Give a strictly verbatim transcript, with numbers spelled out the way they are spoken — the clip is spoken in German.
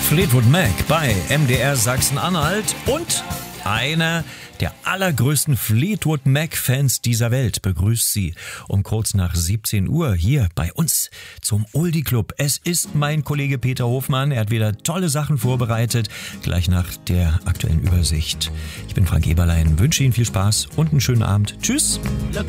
Fleetwood Mac bei M D R Sachsen-Anhalt und einer der allergrößten Fleetwood Mac-Fans dieser Welt begrüßt Sie um kurz nach siebzehn Uhr hier bei uns zum Oldie Club. Es ist mein Kollege Peter Hofmann. Er hat wieder tolle Sachen vorbereitet, gleich nach der aktuellen Übersicht. Ich bin Frank Eberlein, wünsche Ihnen viel Spaß und einen schönen Abend. Tschüss! Look